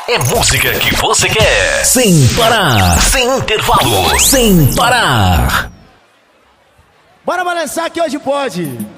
É música que você quer. Sem parar. Sem intervalo. Sem parar. Bora balançar que hoje pode.